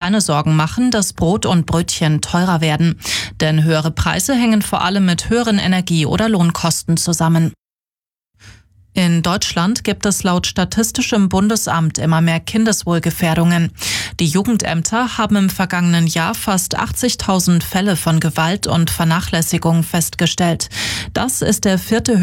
keine Sorgen machen, dass Brot und Brötchen teurer werden. Denn höhere Preise hängen vor allem mit höheren Energie- oder Lohnkosten zusammen. In Deutschland gibt es laut Statistischem Bundesamt immer mehr Kindeswohlgefährdungen. Die Jugendämter haben im vergangenen Jahr fast 80.000 Fälle von Gewalt und Vernachlässigung festgestellt. Das ist der vierte